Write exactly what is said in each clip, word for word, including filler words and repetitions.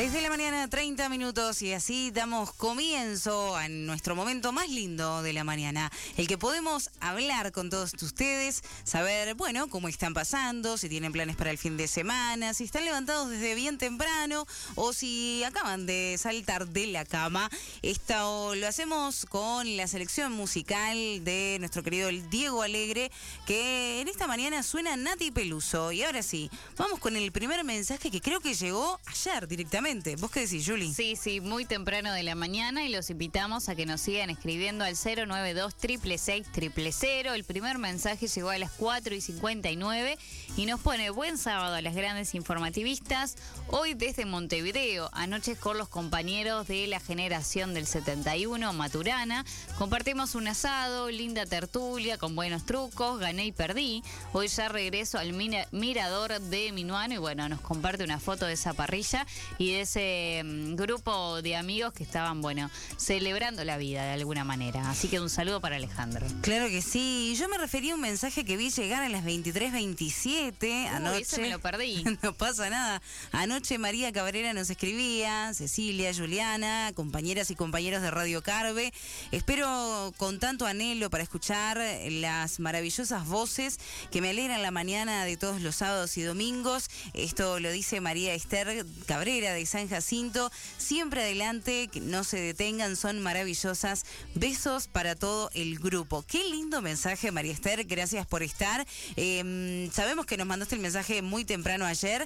seis de la mañana, treinta minutos, y así damos comienzo a nuestro momento más lindo de la mañana, el que podemos hablar con todos ustedes, saber, bueno, cómo están pasando, si tienen planes para el fin de semana, si están levantados desde bien temprano o si acaban de saltar de la cama. Esto lo hacemos con la selección musical de nuestro querido Diego Alegre, que en esta mañana suena Nati Peluso. Y ahora sí, vamos con el primer mensaje que creo que llegó ayer directamente. ¿Vos qué decís, Juli? Sí, sí, muy temprano de la mañana, y los invitamos a que nos sigan escribiendo al cero nueve dos, seis seis seis, cero cero cero. El primer mensaje llegó a las cuatro y cincuenta y nueve y nos pone: buen sábado a las grandes informativistas. Hoy desde Montevideo, anoche con los compañeros de la generación del setenta y uno, Maturana, compartimos un asado, linda tertulia con buenos trucos, gané y perdí. Hoy ya regreso al mira- mirador de Minuano y bueno, nos comparte una foto de esa parrilla y de ese um, grupo de amigos que estaban, bueno, celebrando la vida de alguna manera. Así que un saludo para Alejandro. Claro que sí. Yo me refería a un mensaje que vi llegar a las veintitrés veintisiete anoche. Uy, ese me lo perdí. No pasa nada. Anoche María Cabrera nos escribía, Cecilia, Juliana, compañeras y compañeros de Radio Carve. Espero con tanto anhelo para escuchar las maravillosas voces que me alegran la mañana de todos los sábados y domingos. Esto lo dice María Esther Cabrera de San Jacinto. Siempre adelante, que no se detengan, son maravillosas. Besos para todo el grupo. Qué lindo mensaje, María Esther, gracias por estar. Eh, sabemos que nos mandaste el mensaje muy temprano ayer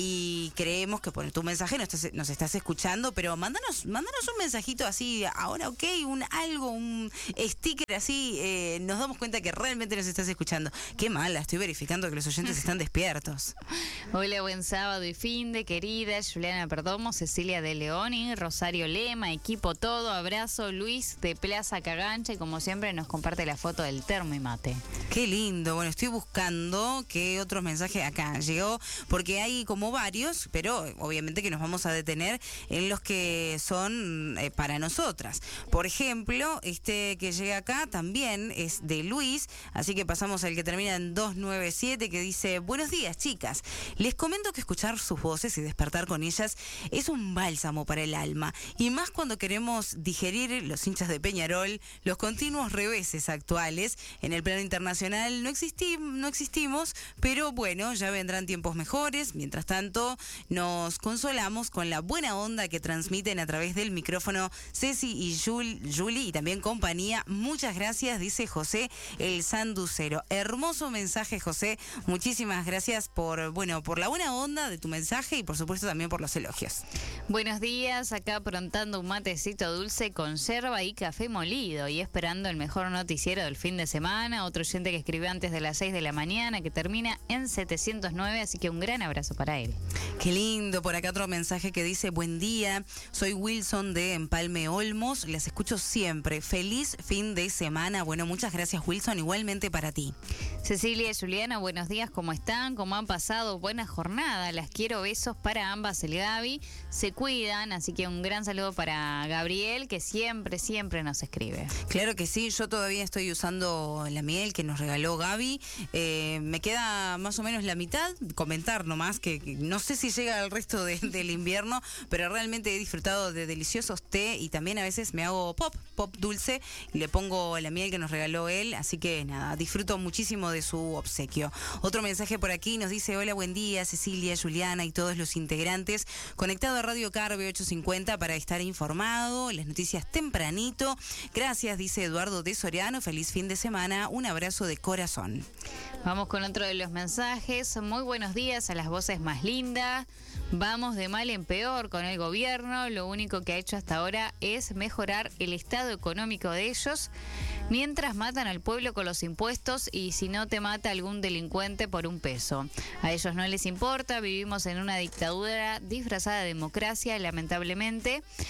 y creemos que por tu mensaje nos estás, nos estás escuchando, pero mándanos, mándanos un mensajito así, ahora ok, un algo, un sticker así, eh, nos damos cuenta que realmente nos estás escuchando. Qué mala, estoy verificando que los oyentes están despiertos. Hola, buen sábado y fin de querida Juliana Perdomo, Cecilia de Leoni, Rosario Lema, equipo todo, abrazo, Luis de Plaza Cagancha, y como siempre nos comparte la foto del termo y mate. Qué lindo. Bueno, estoy buscando qué otros mensajes acá llegó, porque hay como varios, pero obviamente que nos vamos a detener en los que son eh, para nosotras. Por ejemplo, este que llega acá también es de Luis, así que pasamos al que termina en dos nueve siete, que dice: buenos días, chicas. Les comento que escuchar sus voces y despertar con ellas es un bálsamo para el alma, y más cuando queremos digerir, los hinchas de Peñarol, los continuos reveses actuales. En el plano internacional no, existi- no existimos, pero bueno, ya vendrán tiempos mejores. Mientras tanto, nos consolamos con la buena onda que transmiten a través del micrófono Ceci y Jul- Juli y también compañía. Muchas gracias, dice José el Sanducero. Hermoso mensaje, José. Muchísimas gracias por, bueno, por la buena onda de tu mensaje y por supuesto también por los elogios. Buenos días, acá aprontando un matecito dulce con yerba y café molido y esperando el mejor noticiero del fin de semana. Otro oyente que escribió antes de las seis de la mañana, que termina en setecientos nueve, así que un gran abrazo para él. Qué lindo. Por acá otro mensaje que dice: buen día, soy Wilson de Empalme Olmos, les escucho siempre. Feliz fin de semana. Bueno, muchas gracias, Wilson, igualmente para ti. Cecilia y Juliana, buenos días, ¿cómo están? ¿Cómo han pasado? Buena jornada, las quiero, besos para ambas, el Gaby. Se cuidan, así que un gran saludo para Gabriel, que siempre, siempre nos escribe. Claro que sí, yo todavía estoy usando la miel que nos regaló Gaby. Eh, me queda más o menos la mitad, comentar nomás, que, que no sé si llega al resto de, del invierno, pero realmente he disfrutado de deliciosos té y también a veces me hago pop, pop dulce, y le pongo la miel que nos regaló él, así que nada, disfruto muchísimo de su obsequio. Otro mensaje por aquí nos dice: hola, buen día, Cecilia, Juliana y todos los integrantes, conectado a Radio Carve ochocientos cincuenta para estar informado, las noticias tempranito. Gracias, dice Eduardo de Soriano, feliz fin de semana, un abrazo de corazón. Vamos con otro de los mensajes. Muy buenos días a las voces más lindas. Vamos de mal en peor con el gobierno. Lo único que ha hecho hasta ahora es mejorar el estado económico de ellos, mientras matan al pueblo con los impuestos y si no te mata algún delincuente por un peso. A ellos no les importa, vivimos en una dictadura disfrazada de democracia, lamentablemente.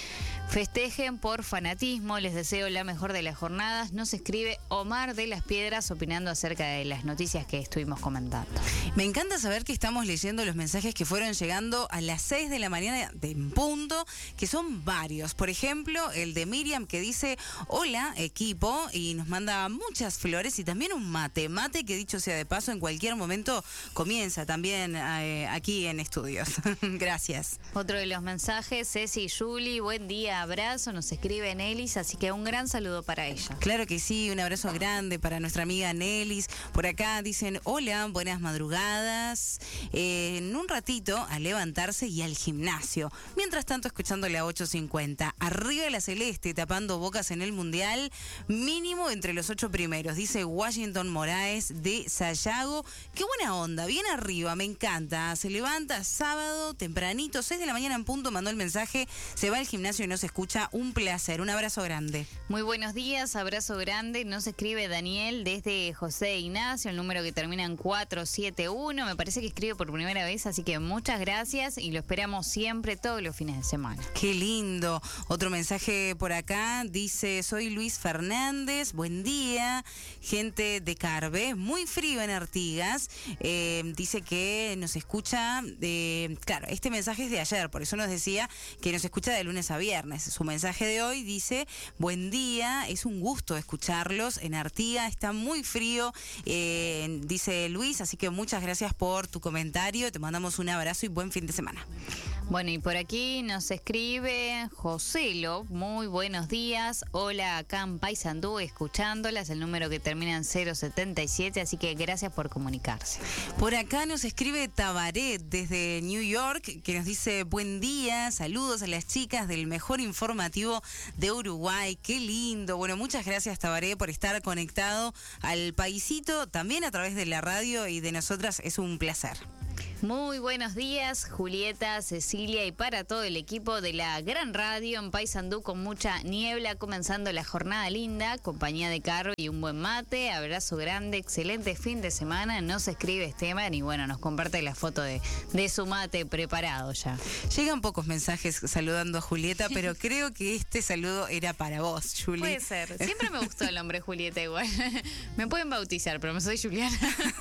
festejen por fanatismo, les deseo la mejor de las jornadas. Nos escribe Omar de Las Piedras opinando acerca de las noticias que estuvimos comentando. Me encanta saber que estamos leyendo los mensajes que fueron llegando a las seis de la mañana de punto, que son varios. Por ejemplo, el de Miriam que dice, hola equipo, y nos manda muchas flores y también un mate. Mate que dicho sea de paso, en cualquier momento comienza también eh, aquí en estudios. Gracias. Otro de los mensajes, Ceci y Julie, buen día, abrazo, nos escribe Nelis, así que un gran saludo para ella. Claro que sí, un abrazo grande para nuestra amiga Nelis. Por acá dicen, hola, buenas madrugadas. Eh, en un ratito a levantarse y al gimnasio. Mientras tanto, escuchándole a ocho cincuenta. Arriba la Celeste, tapando bocas en el Mundial, mínimo entre los ocho primeros, dice Washington Moraes de Sayago. Qué buena onda, bien arriba, me encanta. Se levanta sábado, tempranito, seis de la mañana en punto, mandó el mensaje, se va al gimnasio y nos escucha. Un placer, un abrazo grande. Muy buenos días, abrazo grande. Nos escribe Daniel desde José Ignacio, el número que termina en cuatro siete uno. Me parece que escribe por primera vez, así que muchas gracias y lo esperamos siempre todos los fines de semana. Qué lindo. Otro mensaje por acá, dice, soy Luis Fernández, buen día, gente de Carve, muy frío en Artigas, eh, dice que nos escucha, eh, claro, este mensaje es de ayer, por eso nos decía que nos escucha de lunes a viernes. Su mensaje de hoy dice, buen día, es un gusto escucharlos en Artigas, está muy frío, eh, dice Luis, así que muchas gracias por tu comentario, te mandamos un abrazo y buen fin de semana. Bueno, y por aquí nos escribe Joselo, muy buenos días, hola acá en Paysandú, escuchándolas, el número que termina en cero setenta y siete, así que gracias por comunicarse. Por acá nos escribe Tabaret desde New York, que nos dice, buen día, saludos a las chicas del mejor informativo de Uruguay, qué lindo. Bueno, muchas gracias Tabaret por estar conectado al paisito, también a través de la radio y de nosotras, es un placer. Muy buenos días, Julieta, Cecilia y para todo el equipo de la Gran Radio en Paysandú con mucha niebla, comenzando la jornada linda, compañía de carro y un buen mate, abrazo grande, excelente fin de semana, nos escribe Esteban y bueno, nos comparte la foto de, de su mate preparado ya. Llegan pocos mensajes saludando a Julieta, pero creo que este saludo era para vos, Juli. Puede ser, siempre me gustó el nombre Julieta igual, me pueden bautizar, pero me soy Juliana.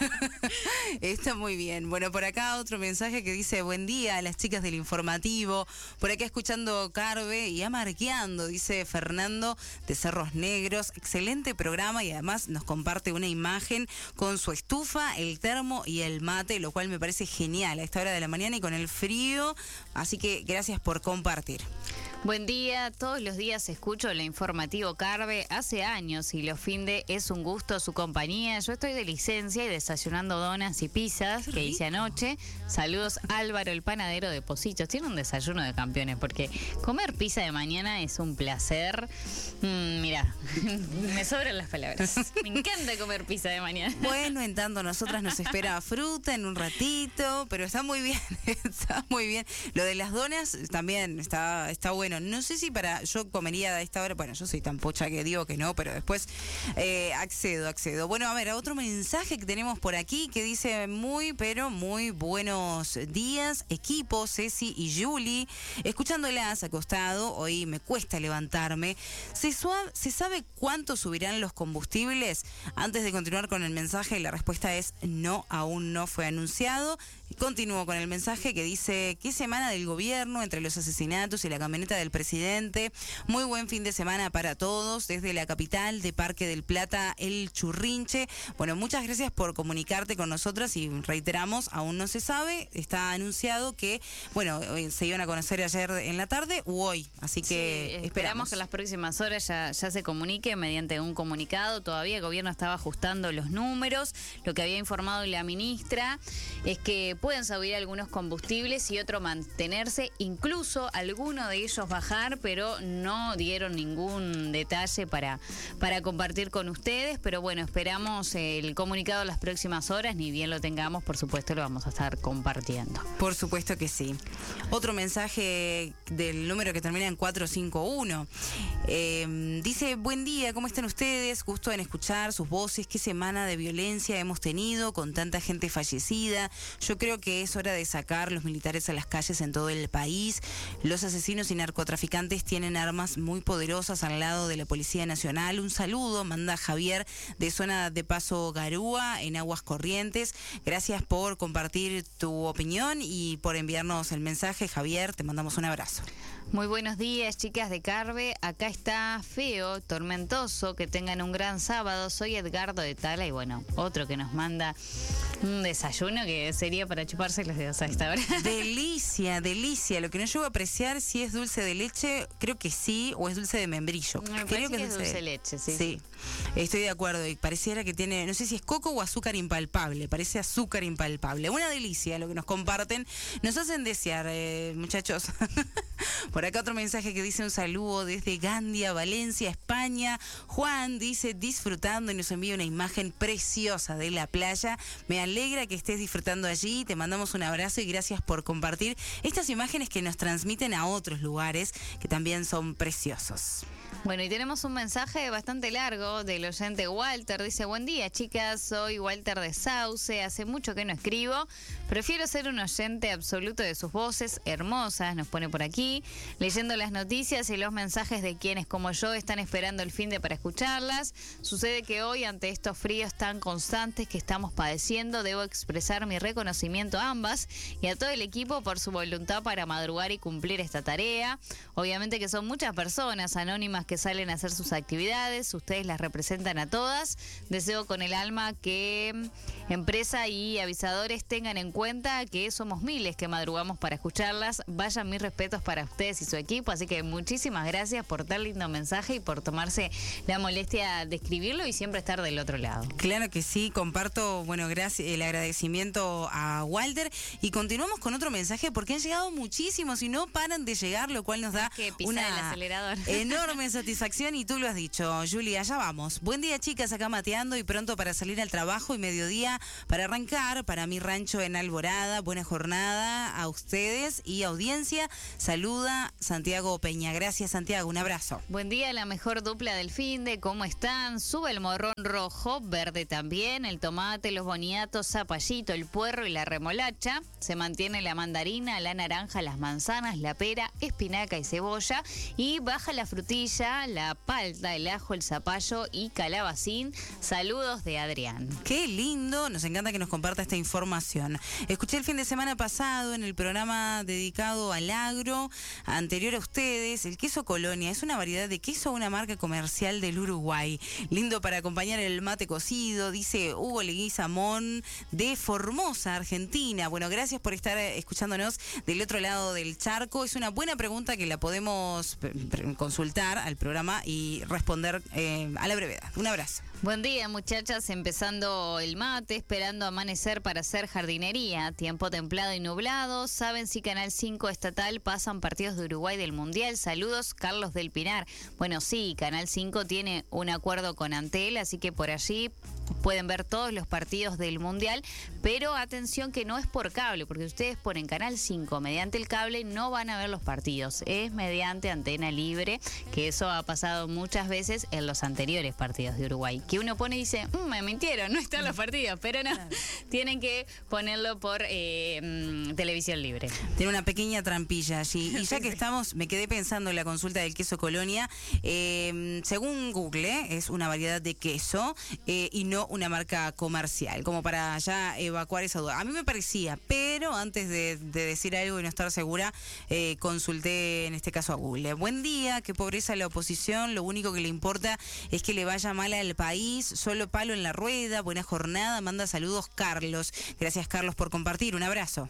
Está muy bien, bueno, por acá otro mensaje que dice, buen día a las chicas del informativo, por acá escuchando Carve y amargueando, dice Fernando de Cerros Negros, excelente programa y además nos comparte una imagen con su estufa, el termo y el mate, lo cual me parece genial a esta hora de la mañana y con el frío, así que gracias por compartir. Buen día, todos los días escucho el informativo Carve, hace años y los finde es un gusto su compañía. Yo estoy de licencia y desayunando donas y pizzas que hice anoche. Saludos Álvaro, el panadero de Positos. Tiene un desayuno de campeones porque comer pizza de mañana es un placer. Mm, mira, me sobran las palabras. Me encanta comer pizza de mañana. Bueno, en tanto nosotras nos espera fruta en un ratito, pero está muy bien, está muy bien. Lo de las donas también está, está bueno. No sé si para yo comería a esta hora, bueno, yo soy tan pocha que digo que no, pero después eh, accedo, accedo. Bueno, a ver, a otro mensaje que tenemos por aquí que dice muy, pero muy buenos días, equipo, Ceci y Julie, escuchándolas acostado, hoy me cuesta levantarme. ¿Se, suave, ¿Se sabe cuánto subirán los combustibles? Antes de continuar con el mensaje, la respuesta es no, aún no fue anunciado. Continúo con el mensaje que dice, ¿qué semana del gobierno entre los asesinatos y la camioneta del presidente? Muy buen fin de semana para todos desde la capital de Parque del Plata, El Churrinche. Bueno, muchas gracias por comunicarte con nosotras y reiteramos, aún no se sabe, está anunciado que, bueno, se iban a conocer ayer en la tarde u hoy, así que sí, esperamos. esperamos que en las próximas horas ya, ya se comunique mediante un comunicado. Todavía el gobierno estaba ajustando los números. Lo que había informado la ministra es que pueden subir algunos combustibles y otro mantenerse, incluso alguno de ellos bajar, pero no dieron ningún detalle para, para compartir con ustedes, pero bueno, esperamos el comunicado en las próximas horas, ni bien lo tengamos, por supuesto lo vamos a estar compartiendo. Por supuesto que sí. Otro mensaje del número que termina en cuatro cinco uno, eh, dice, buen día, ¿cómo están ustedes? Gusto en escuchar sus voces, qué semana de violencia hemos tenido con tanta gente fallecida. Yo creo Creo que es hora de sacar los militares a las calles en todo el país. Los asesinos y narcotraficantes tienen armas muy poderosas al lado de la Policía Nacional. Un saludo, manda Javier de zona de Paso Garúa, en Aguas Corrientes. Gracias por compartir tu opinión y por enviarnos el mensaje, Javier. Te mandamos un abrazo. Muy buenos días, chicas de Carve. Acá está feo, tormentoso. Que tengan un gran sábado. Soy Edgardo de Tala y bueno, otro que nos manda un desayuno que sería para chuparse los dedos a esta hora. Delicia, delicia. Lo que no llego a apreciar si es dulce de leche, creo que sí, o es dulce de membrillo. Me creo que, que es dulce de leche, sí. Sí, estoy de acuerdo. Y pareciera que tiene, no sé si es coco o azúcar impalpable. Parece azúcar impalpable. Una delicia lo que nos comparten. Nos hacen desear, eh, muchachos. Por acá otro mensaje que dice un saludo desde Gandia, Valencia, España. Juan dice disfrutando y nos envía una imagen preciosa de la playa. Me alegra que estés disfrutando allí. Te mandamos un abrazo y gracias por compartir estas imágenes que nos transmiten a otros lugares que también son preciosos. Bueno, y tenemos un mensaje bastante largo del oyente Walter. Dice, buen día, chicas, soy Walter de Sauce. Hace mucho que no escribo. Prefiero ser un oyente absoluto de sus voces hermosas, nos pone por aquí, leyendo las noticias y los mensajes de quienes como yo están esperando el fin de para escucharlas. Sucede que hoy, ante estos fríos tan constantes que estamos padeciendo, debo expresar mi reconocimiento a ambas y a todo el equipo por su voluntad para madrugar y cumplir esta tarea. Obviamente que son muchas personas anónimas que salen a hacer sus actividades, ustedes las representan a todas. Deseo con el alma que empresa y avisadores tengan en cuenta que somos miles que madrugamos para escucharlas. Vayan mis respetos para ustedes y su equipo, así que muchísimas gracias por tan lindo mensaje y por tomarse la molestia de escribirlo y siempre estar del otro lado. Claro que sí, comparto, bueno, gracias, el agradecimiento a Walter y continuamos con otro mensaje porque han llegado muchísimos y no paran de llegar, lo cual nos da una el acelerador. enorme satisfacción y tú lo has dicho, Julia, allá vamos. Buen día, chicas, acá mateando y pronto para salir al trabajo y mediodía para arrancar para mi rancho en Alborada. Buena jornada a ustedes y audiencia. Saluda Santiago Peña. Gracias, Santiago, un abrazo. Buen día, la mejor dupla del finde, ¿cómo están? Sube el morrón rojo, verde también, el tomate, los boniatos, zapallito, el puerro y la remolacha. Se mantiene la mandarina, la naranja, las manzanas, la pera, espinaca y cebolla. Y baja la frutilla, la palta, el ajo, el zapallo y calabacín. Saludos de Adrián. Qué lindo, nos encanta que nos comparta esta información. Escuché el fin de semana pasado en el programa dedicado al agro, anterior a ustedes, el queso Colonia. Es una variedad de queso, una marca comercial del Uruguay. Lindo para acompañar el mate cocido, dice Hugo Leguizamón de Formosa, Argentina. Bueno, gracias por estar escuchándonos del otro lado del charco. Es una buena pregunta que la podemos consultar al programa y responder eh, a la brevedad. Un abrazo. Buen día, muchachas, empezando el mate, esperando amanecer para hacer jardinería. Tiempo templado y nublado. ¿Saben si Canal cinco estatal pasan partidos de Uruguay del Mundial? Saludos, Carlos del Pinar. Bueno, sí, Canal cinco tiene un acuerdo con Antel, así que por allí pueden ver todos los partidos del Mundial, pero atención que no es por cable, porque ustedes ponen Canal cinco mediante el cable, no van a ver los partidos. Es mediante antena libre, que eso ha pasado muchas veces en los anteriores partidos de Uruguay. Que uno pone y dice, mmm, me mintieron, no están los partidos, pero no, claro. Tienen que ponerlo por eh, mmm, televisión libre. Tiene una pequeña trampilla allí. Y ya que estamos, me quedé pensando en la consulta del queso Colonia. Eh, según Google, es una variedad de queso eh, y no una marca comercial, como para ya evacuar esa duda. A mí me parecía, pero antes de, de decir algo y no estar segura, eh, consulté en este caso a Google. Buen día, qué pobreza la oposición, lo único que le importa es que le vaya mal al país. Solo palo en la rueda, buena jornada, manda saludos Carlos. Gracias, Carlos, por compartir, un abrazo.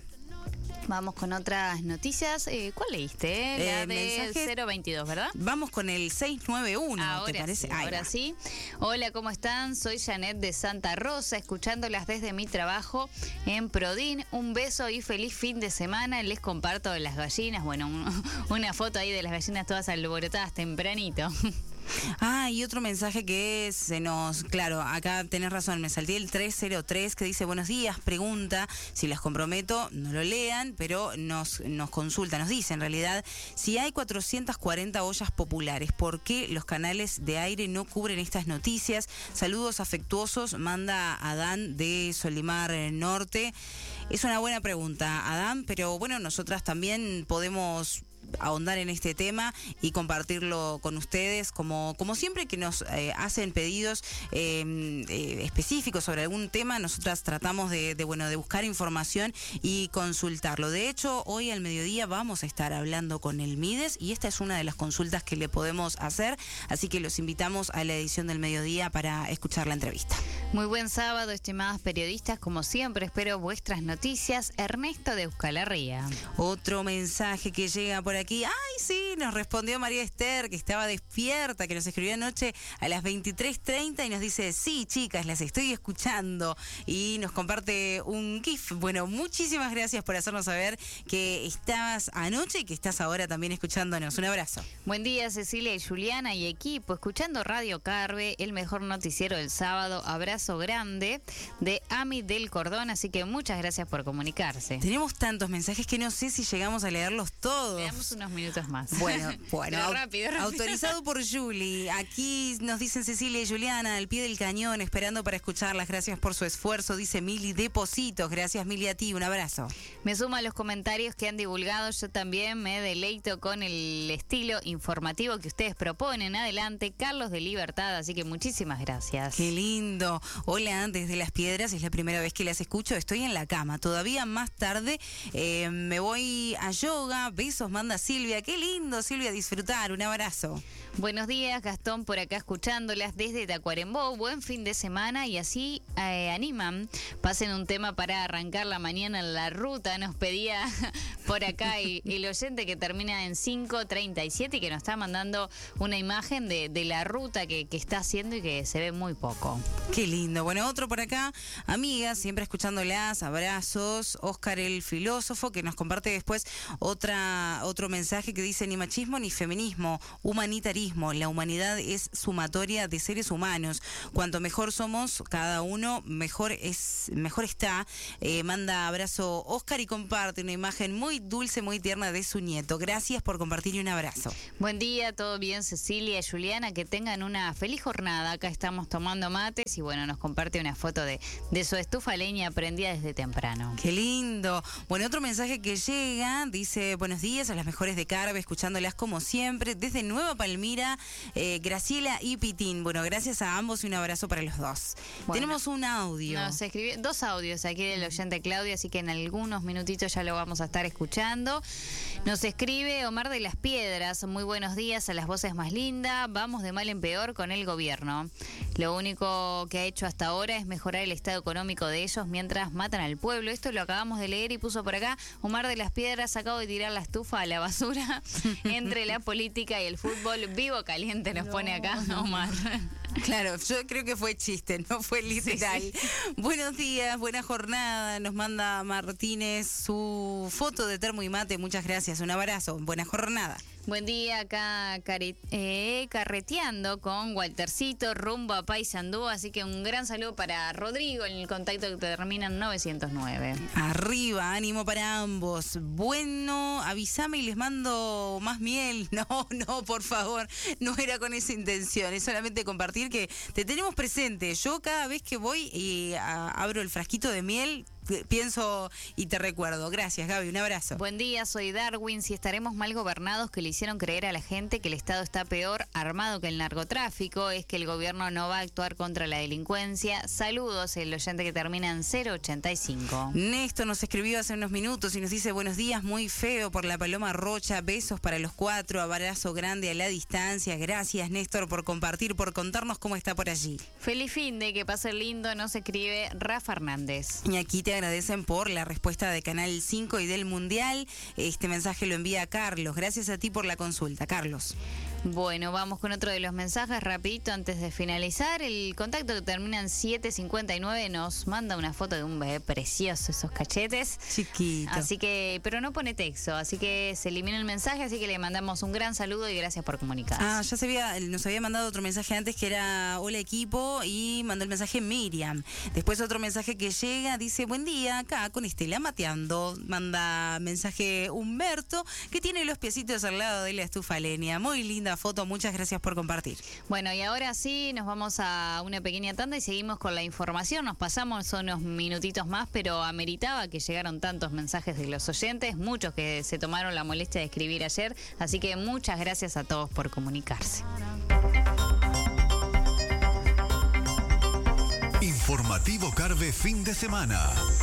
Vamos con otras noticias. Eh, ¿Cuál leíste? La eh, de cero veintidós, ¿verdad? Vamos con el seis nueve uno, ahora ¿te parece? Sí, ahora Ay, sí. Hola, ¿cómo están? Soy Janet de Santa Rosa, escuchándolas desde mi trabajo en Prodin. Un beso y feliz fin de semana. Les comparto las gallinas. Bueno, un, una foto ahí de las gallinas todas alborotadas tempranito. Ah, y otro mensaje que se nos, claro, acá tenés razón, me salté el tres cero tres que dice buenos días, pregunta, si las comprometo, no lo lean, pero nos, nos consulta, nos dice en realidad, si hay cuatrocientas cuarenta ollas populares, ¿por qué los canales de aire no cubren estas noticias? Saludos afectuosos, manda Adán de Solimar Norte. Es una buena pregunta, Adán, pero bueno, nosotras también podemos ahondar en este tema y compartirlo con ustedes, como, como siempre que nos eh, hacen pedidos eh, eh, específicos sobre algún tema, nosotras tratamos de, de, bueno, de buscar información y consultarlo. De hecho, hoy al mediodía vamos a estar hablando con el Mides y esta es una de las consultas que le podemos hacer, así que los invitamos a la edición del mediodía para escuchar la entrevista. Muy buen sábado, estimadas periodistas, como siempre espero vuestras noticias. Ernesto de Euskal Herria. Otro mensaje que llega por aquí, ay sí, nos respondió María Esther, que estaba despierta, que nos escribió anoche a las veintitrés treinta y nos dice, sí chicas, las estoy escuchando, y nos comparte un GIF. Bueno, muchísimas gracias por hacernos saber que estabas anoche y que estás ahora también escuchándonos. Un abrazo. Buen día Cecilia y Juliana y equipo, escuchando Radio Carve, el mejor noticiero del sábado. Abrazo grande de Ami del Cordón, así que muchas gracias por comunicarse. Tenemos tantos mensajes que no sé si llegamos a leerlos todos. Le damos unos minutos más. Bueno, bueno, Pero rápido, rápido. Autorizado por Juli. Aquí nos dicen Cecilia y Juliana, al pie del cañón, esperando para escucharlas. Gracias por su esfuerzo, dice Mili Depositos. Gracias Mili a ti, un abrazo. Me sumo a los comentarios que han divulgado. Yo también me deleito con el estilo informativo que ustedes proponen. Adelante, Carlos de Libertad, así que muchísimas gracias. Qué lindo. Hola, desde Las Piedras, es la primera vez que las escucho, estoy en la cama. Todavía más tarde eh, me voy a yoga. Besos, manda Silvia. Qué lindo, Silvia, disfrutar. Un abrazo. Buenos días, Gastón, por acá escuchándolas desde Tacuarembó. Buen fin de semana y así eh, animan. Pasen un tema para arrancar la mañana en la ruta. Nos pedía por acá el, el oyente que termina en cinco treinta y siete y que nos está mandando una imagen de, de la ruta que, que está haciendo y que se ve muy poco. Qué lindo. Bueno, otro por acá. Amigas, siempre escuchándolas. Abrazos. Oscar el filósofo, que nos comparte después otra otro mensaje que dice ni machismo ni feminismo, humanitarismo. La humanidad es sumatoria de seres humanos. Cuanto mejor somos cada uno, mejor es mejor está. Eh, manda abrazo Oscar y comparte una imagen muy dulce, muy tierna de su nieto. Gracias por compartir y un abrazo. Buen día, todo bien Cecilia y Juliana, que tengan una feliz jornada. Acá estamos tomando mates y bueno, nos comparte una foto de, de su estufa leña prendida desde temprano. Qué lindo. Bueno, otro mensaje que llega, dice buenos días a las mejores de Carve, escuchándolas como siempre, desde Nueva Palmira. Eh, Graciela y Pitín. Bueno, gracias a ambos y un abrazo para los dos. Bueno, tenemos un audio. Nos escribió dos audios aquí del oyente Claudio, así que en algunos minutitos ya lo vamos a estar escuchando. Nos escribe Omar de Las Piedras. Muy buenos días a las voces más lindas. Vamos de mal en peor con el gobierno. Lo único que ha hecho hasta ahora es mejorar el estado económico de ellos mientras matan al pueblo. Esto lo acabamos de leer y puso por acá Omar de Las Piedras. Acabo de tirar la estufa a la basura entre la política y el fútbol. Vivo caliente nos no, pone acá Omar. Claro, yo creo que fue chiste, no fue literal. Sí, sí. Buenos días, buena jornada. Nos manda Martínez su foto de termo y mate. Muchas gracias, un abrazo, buena jornada. Buen día, acá cari- eh, carreteando con Waltercito rumbo a Paysandú, así que un gran saludo para Rodrigo en el contacto que termina en novecientos nueve. Arriba, ánimo para ambos. Bueno, avísame y les mando más miel. No, no, por favor, no era con esa intención, es solamente compartir que te tenemos presente. Yo cada vez que voy y a, abro el frasquito de miel, pienso y te recuerdo. Gracias, Gaby, un abrazo. Buen día, soy Darwin. Si estaremos mal gobernados, que le hicieron creer a la gente que el Estado está peor armado que el narcotráfico, es que el gobierno no va a actuar contra la delincuencia. Saludos, el oyente que termina en cero ochenta y cinco. Néstor nos escribió hace unos minutos y nos dice buenos días, muy feo por la Paloma Rocha, besos para los cuatro, abrazo grande a la distancia. Gracias, Néstor, por compartir, por contarnos cómo está por allí. Feliz fin de que pase lindo, nos escribe Rafa Hernández. Y aquí te agradecen por la respuesta de Canal cinco y del Mundial. Este mensaje lo envía Carlos. Gracias a ti por la consulta, Carlos. Bueno, vamos con otro de los mensajes rapidito antes de finalizar. El contacto que termina en siete cincuenta y nueve nos manda una foto de un bebé precioso, esos cachetes. Chiquito. Así que, pero no pone texto, así que se elimina el mensaje, así que le mandamos un gran saludo y gracias por comunicarse. Ah, ya se había, nos había mandado otro mensaje antes que era hola equipo y mandó el mensaje Miriam. Después otro mensaje que llega, dice buen día, acá con Estela mateando. Manda mensaje Humberto, que tiene los piecitos al lado de la estufa leña. Muy linda foto, muchas gracias por compartir. Bueno, y ahora sí, nos vamos a una pequeña tanda y seguimos con la información. Nos pasamos unos minutitos más, pero ameritaba que llegaron tantos mensajes de los oyentes, muchos que se tomaron la molestia de escribir ayer, así que muchas gracias a todos por comunicarse. Informativo Carve fin de semana.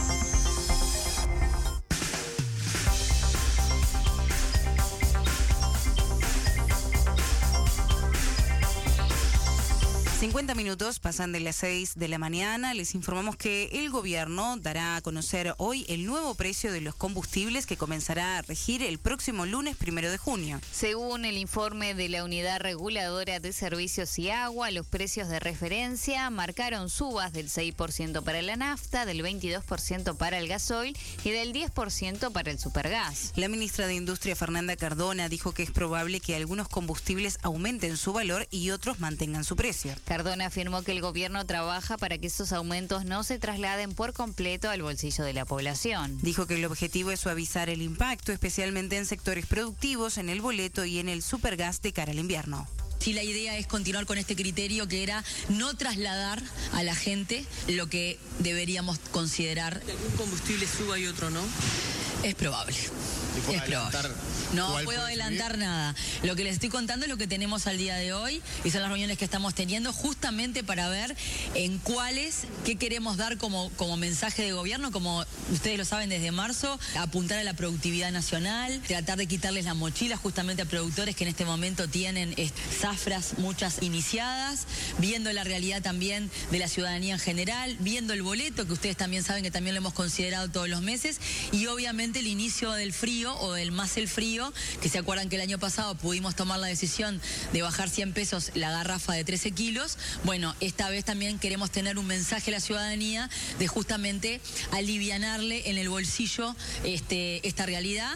cincuenta minutos pasan de las seis de la mañana. Les informamos que el gobierno dará a conocer hoy el nuevo precio de los combustibles que comenzará a regir el próximo lunes primero de junio. Según el informe de la Unidad Reguladora de Servicios y Agua, los precios de referencia marcaron subas del seis por ciento para la nafta, del veintidós por ciento para el gasoil y del diez por ciento para el supergas. La ministra de Industria, Fernanda Cardona, dijo que es probable que algunos combustibles aumenten su valor y otros mantengan su precio. Cardona afirmó que el gobierno trabaja para que esos aumentos no se trasladen por completo al bolsillo de la población. Dijo que el objetivo es suavizar el impacto, especialmente en sectores productivos, en el boleto y en el supergas de cara al invierno. Sí, la idea es continuar con este criterio que era no trasladar a la gente lo que deberíamos considerar. Que algún combustible suba y otro no. Es probable. Es probable. No puedo adelantar nada. Lo que les estoy contando es lo que tenemos al día de hoy y son las reuniones que estamos teniendo justamente para ver en cuáles, qué queremos dar como, como mensaje de gobierno, como ustedes lo saben desde marzo, apuntar a la productividad nacional, tratar de quitarles la mochila justamente a productores que en este momento tienen eh, zafras muchas iniciadas, viendo la realidad también de la ciudadanía en general, viendo el boleto, que ustedes también saben que también lo hemos considerado todos los meses, y obviamente el inicio del frío o del más el frío, que se acuerdan que el año pasado pudimos tomar la decisión de bajar cien pesos la garrafa de trece kilos. Bueno, esta vez también queremos tener un mensaje a la ciudadanía de justamente alivianarle en el bolsillo este, esta realidad.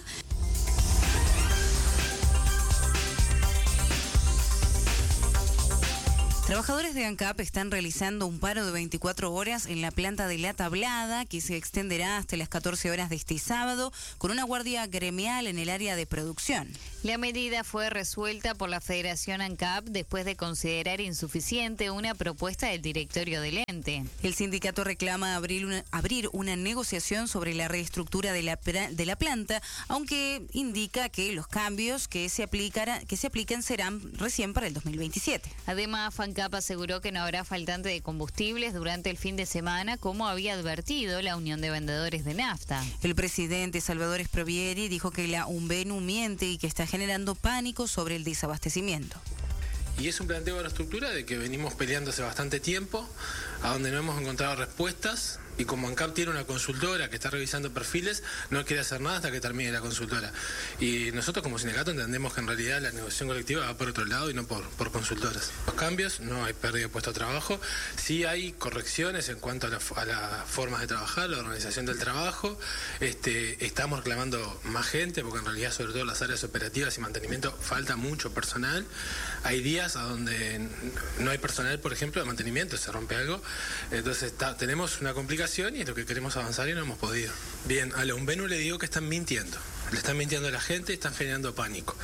Trabajadores de ANCAP están realizando un paro de veinticuatro horas en la planta de La Tablada, que se extenderá hasta las catorce horas de este sábado, con una guardia gremial en el área de producción. La medida fue resuelta por la Federación ANCAP después de considerar insuficiente una propuesta del directorio del ente. El sindicato reclama abrir una, abrir una negociación sobre la reestructura de la, de la planta, aunque indica que los cambios que se, aplicará, que se apliquen serán recién para el dos mil veintisiete. Además, ANCAP aseguró que no habrá faltante de combustibles durante el fin de semana, como había advertido la Unión de Vendedores de Nafta. El presidente Salvador Sprovieri dijo que la UNVENU miente y que está generando pánico sobre el desabastecimiento. Y es un planteo de la estructura de que venimos peleando hace bastante tiempo, a donde no hemos encontrado respuestas, y como ANCAP tiene una consultora que está revisando perfiles, no quiere hacer nada hasta que termine la consultora. Y nosotros como sindicato entendemos que en realidad la negociación colectiva va por otro lado y no por, por consultoras. Los cambios, no hay pérdida de puesto de trabajo, sí hay correcciones en cuanto a, la, a las formas de trabajar, la organización del trabajo. Este, estamos reclamando más gente, porque en realidad sobre todo en las áreas operativas y mantenimiento falta mucho personal. Hay días a donde no hay personal, por ejemplo, de mantenimiento, se rompe algo. Entonces está, tenemos una complicación y es lo que queremos avanzar y no hemos podido. Bien, a la UNVENU le digo que están mintiendo. Le están mintiendo a la gente y están generando pánico.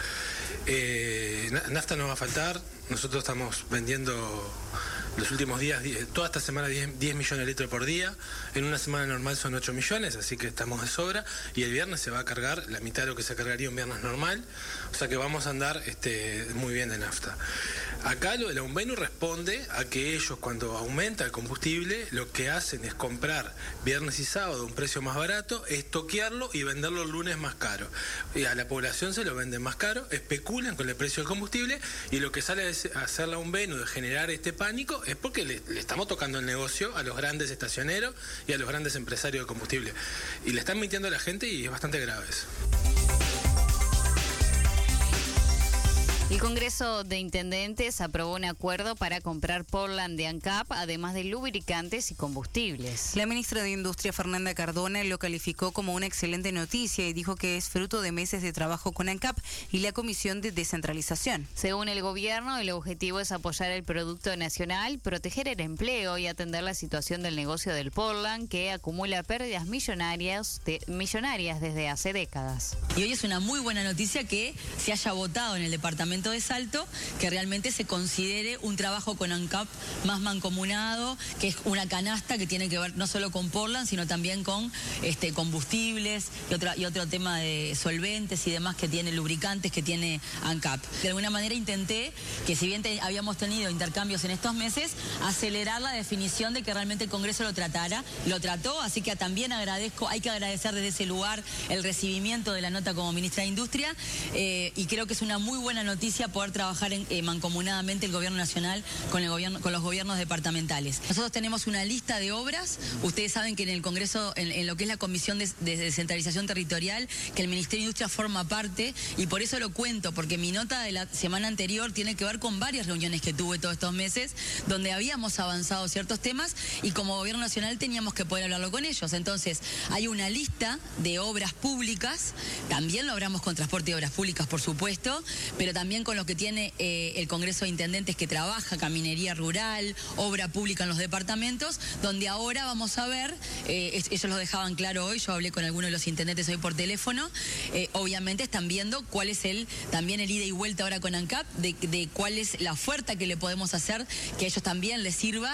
Eh, nafta no va a faltar. Nosotros estamos vendiendo los últimos días, toda esta semana diez, diez millones de litros por día. En una semana normal son ocho millones, así que estamos de sobra. Y el viernes se va a cargar la mitad de lo que se cargaría un viernes normal. O sea que vamos a andar este, muy bien de nafta. Acá lo de la UNVENU responde a que ellos, cuando aumenta el combustible, lo que hacen es comprar viernes y sábado a un precio más barato, estoquearlo y venderlo el lunes más caro. Y a la población se lo venden más caro, especulan con el precio del combustible y lo que sale a hacer la UNVENU de generar este pánico esto es porque le, le estamos tocando el negocio a los grandes estacioneros y a los grandes empresarios de combustible. Y le están mintiendo a la gente y es bastante grave eso. El Congreso de Intendentes aprobó un acuerdo para comprar Portland de ANCAP, además de lubricantes y combustibles. La ministra de Industria, Fernanda Cardona, lo calificó como una excelente noticia y dijo que es fruto de meses de trabajo con ANCAP y la Comisión de Descentralización. Según el gobierno, el objetivo es apoyar el producto nacional, proteger el empleo y atender la situación del negocio del Portland, que acumula pérdidas millonarias, de, millonarias desde hace décadas. Y hoy es una muy buena noticia que se haya votado en el departamento de Salto, que realmente se considere un trabajo con ANCAP más mancomunado, que es una canasta que tiene que ver no solo con Portland, sino también con este, combustibles y, otra, y otro tema de solventes y demás que tiene, lubricantes que tiene ANCAP. De alguna manera intenté que, si bien te, habíamos tenido intercambios en estos meses, acelerar la definición de que realmente el Congreso lo tratara. Lo trató, así que también agradezco, hay que agradecer desde ese lugar el recibimiento de la nota como ministra de Industria eh, y creo que es una muy buena noticia poder trabajar en, eh, mancomunadamente el gobierno nacional con, el gobierno, con los gobiernos departamentales. Nosotros tenemos una lista de obras, ustedes saben que en el Congreso, en, en lo que es la Comisión de, de Descentralización Territorial, que el Ministerio de Industria forma parte, y por eso lo cuento, porque mi nota de la semana anterior tiene que ver con varias reuniones que tuve todos estos meses, donde habíamos avanzado ciertos temas y como gobierno nacional teníamos que poder hablarlo con ellos. Entonces, hay una lista de obras públicas, también lo hablamos con transporte y obras públicas, por supuesto, pero también con lo que tiene eh, el Congreso de Intendentes, que trabaja caminería rural, obra pública en los departamentos, donde ahora vamos a ver, eh, ellos lo dejaban claro hoy, yo hablé con algunos de los intendentes hoy por teléfono, eh, obviamente están viendo cuál es el también el ida y vuelta ahora con ANCAP, de, de cuál es la oferta que le podemos hacer, que a ellos también les sirva.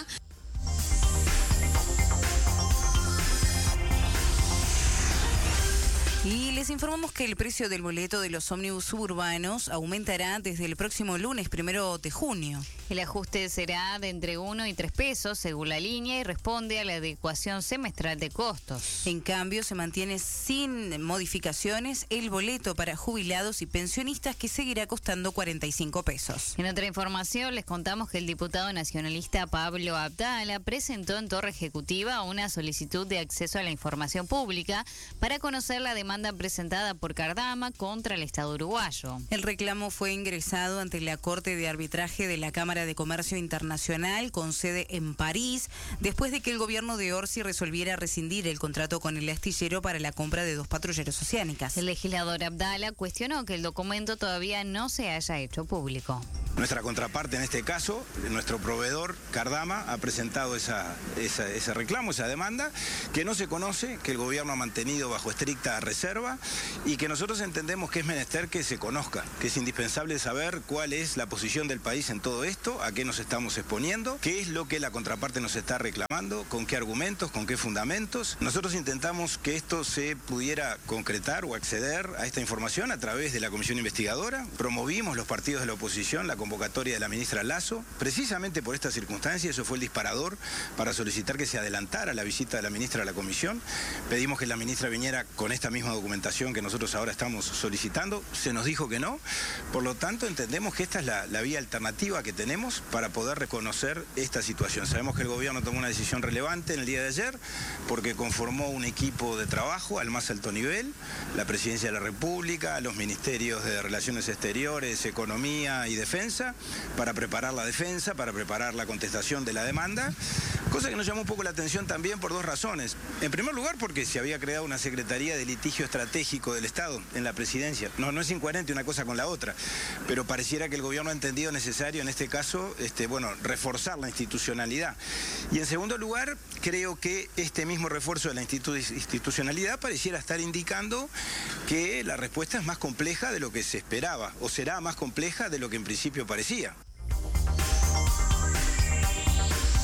Y les informamos que el precio del boleto de los ómnibus suburbanos aumentará desde el próximo lunes, primero de junio. El ajuste será de entre uno y tres pesos según la línea y responde a la adecuación semestral de costos. En cambio, se mantiene sin modificaciones el boleto para jubilados y pensionistas, que seguirá costando cuarenta y cinco pesos. En otra información, les contamos que el diputado nacionalista Pablo Abdala presentó en Torre Ejecutiva una solicitud de acceso a la información pública para conocer la demanda presentada por Cardama contra el Estado uruguayo. El reclamo fue ingresado ante la Corte de Arbitraje de la Cámara de Comercio Internacional, con sede en París, después de que el gobierno de Orsi resolviera rescindir el contrato con el astillero para la compra de dos patrulleros oceánicas. El legislador Abdala cuestionó que el documento todavía no se haya hecho público. Nuestra contraparte en este caso, nuestro proveedor Cardama, ha presentado esa, esa, ese reclamo, esa demanda, que no se conoce, que el gobierno ha mantenido bajo estricta reserva y que nosotros entendemos que es menester que se conozca, que es indispensable saber cuál es la posición del país en todo esto, a qué nos estamos exponiendo, qué es lo que la contraparte nos está reclamando, con qué argumentos, con qué fundamentos. Nosotros intentamos que esto se pudiera concretar o acceder a esta información a través de la comisión investigadora. Promovimos los partidos de la oposición la convocatoria de la ministra Lasso. Precisamente por esta circunstancia, eso fue el disparador para solicitar que se adelantara la visita de la ministra a la comisión. Pedimos que la ministra viniera con esta misma documentación que nosotros ahora estamos solicitando. Se nos dijo que no. Por lo tanto, entendemos que esta es la, la vía alternativa que tenemos para poder reconocer esta situación. Sabemos que el gobierno tomó una decisión relevante en el día de ayer porque conformó un equipo de trabajo al más alto nivel, la Presidencia de la República, los Ministerios de Relaciones Exteriores, Economía y Defensa, para preparar la defensa, para preparar la contestación de la demanda, cosa que nos llamó un poco la atención también por dos razones. En primer lugar, porque se había creado una Secretaría de Litigio Estratégico del Estado en la Presidencia. No, no es incoherente una cosa con la otra, pero pareciera que el gobierno ha entendido necesario en este caso, este, bueno, reforzar la institucionalidad. Y en segundo lugar, creo que este mismo refuerzo de la institu- institucionalidad pareciera estar indicando que la respuesta es más compleja de lo que se esperaba, o será más compleja de lo que en principio parecía.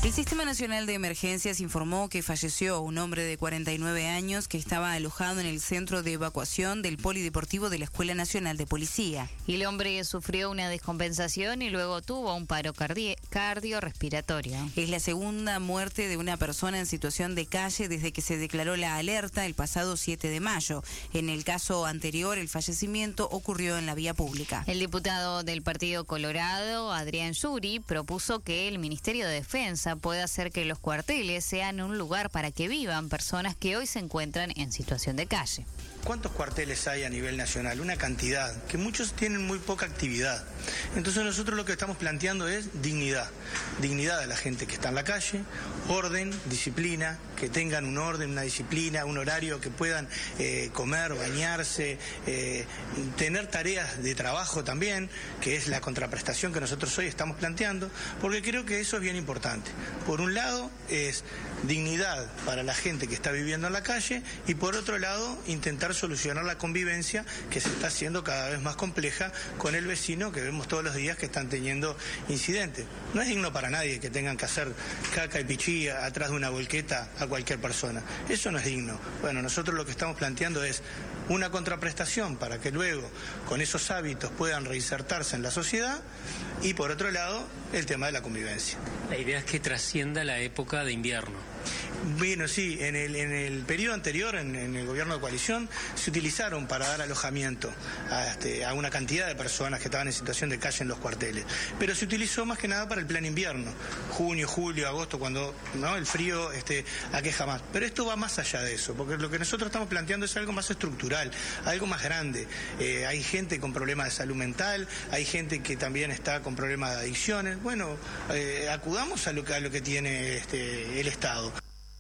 El Sistema Nacional de Emergencias informó que falleció un hombre de cuarenta y nueve años que estaba alojado en el centro de evacuación del Polideportivo de la Escuela Nacional de Policía. Y el hombre sufrió una descompensación y luego tuvo un paro cardi- cardiorrespiratorio. Es la segunda muerte de una persona en situación de calle desde que se declaró la alerta el pasado siete de mayo. En el caso anterior, el fallecimiento ocurrió en la vía pública. El diputado del Partido Colorado, Adrián Yuri, propuso que el Ministerio de Defensa puede hacer que los cuarteles sean un lugar para que vivan personas que hoy se encuentran en situación de calle. ¿Cuántos cuarteles hay a nivel nacional? Una cantidad, que muchos tienen muy poca actividad. Entonces nosotros lo que estamos planteando es dignidad. Dignidad a la gente que está en la calle, orden, disciplina, que tengan un orden, una disciplina, un horario, que puedan eh, comer, bañarse, eh, tener tareas de trabajo también, que es la contraprestación que nosotros hoy estamos planteando, porque creo que eso es bien importante. Por un lado es dignidad para la gente que está viviendo en la calle y por otro lado intentar solucionar la convivencia que se está haciendo cada vez más compleja con el vecino que vemos todos los días que están teniendo incidentes. No es digno para nadie que tengan que hacer caca y pichí atrás de una volqueta a cualquier persona. Eso no es digno. Bueno, nosotros lo que estamos planteando es una contraprestación para que luego con esos hábitos puedan reinsertarse en la sociedad y por otro lado el tema de la convivencia. La idea es que trascienda la época de invierno. Bueno, sí, en el, en el periodo anterior, en, en el gobierno de coalición, se utilizaron para dar alojamiento a, este, a una cantidad de personas que estaban en situación de calle en los cuarteles. Pero se utilizó más que nada para el plan invierno, junio, julio, agosto, cuando ¿no? el frío este, aqueja más. Pero esto va más allá de eso, porque lo que nosotros estamos planteando es algo más estructural, algo más grande. Eh, hay gente con problemas de salud mental, hay gente que también está con problemas de adicciones. Bueno, eh, acudamos a lo que, a lo que tiene este, el Estado.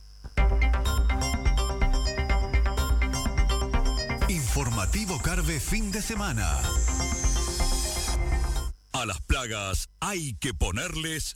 Informativo Carve fin de semana. A las plagas hay que ponerles